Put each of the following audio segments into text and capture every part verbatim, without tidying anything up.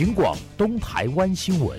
警广东台湾新闻。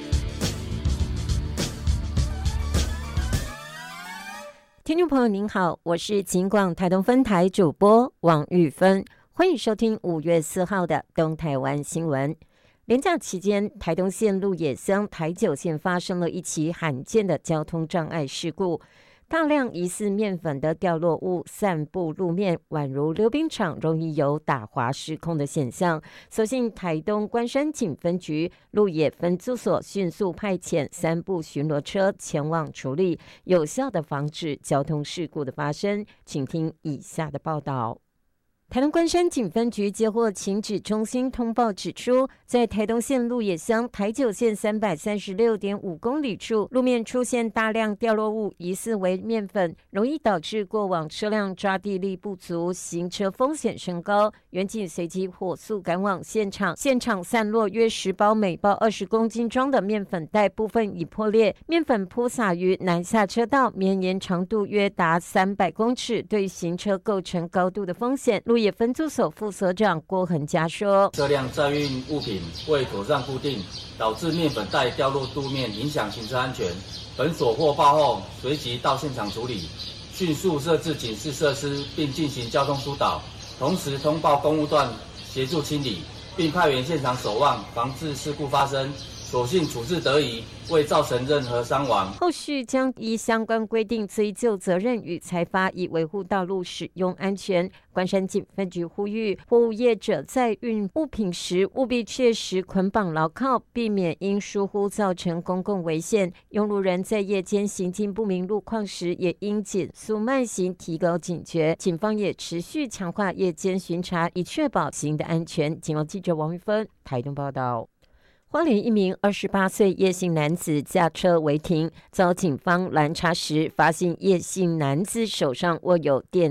听众朋友您好，我是警广台东分台主播王玉芬，欢迎收听五月四号的东台湾新闻。连假期间，台东县鹿野乡台九线发生了一起罕见的交通障碍事故，大量疑似面粉的掉落物散布路面，宛如溜冰场，容易有打滑失控的现象。所幸台东关山警分局鹿野分驻所迅速派遣三部巡逻车前往处理，有效的防止交通事故的发生。请听以下的报道。台东关山警分局接获情指中心通报指出，在台东县鹿野乡台九线三百三十六点五公里处，路面出现大量掉落物，疑似为面粉，容易导致过往车辆抓地力不足，行车风险升高。员警随即火速赶往现场，现场散落约十包每包二十公斤装的面粉袋，部分已破裂，面粉铺洒于南下车道，绵延长度约达三百公尺，对行车构成高度的风险。鹿野分驻所副所长郭恒嘉说， 车辆载运物品未妥善固定，导致面粉袋掉落路面，影响行车安全。本所获报后，随即到现场处理，迅速设置警示设施，并进行交通疏导，同时通报公务段协助清理，并派员现场守望，防治事故发生。所幸处置得宜，未造成任何伤亡。 后续将依相关规定追究责任与裁罚，以维护道路使用安全。关山警分局呼吁货物业者在运物品时，务必切实捆绑牢靠，避免因疏忽造成公共危险。用路人在夜间行经不明路况时，也应减速慢行，提高警觉。警方也持续强化夜间巡查，以确保行的安全。警方记者王玉芬台东报道。花莲一名二十八岁叶姓男子驾车违停，遭警方拦查时，发现叶姓男子手上握有电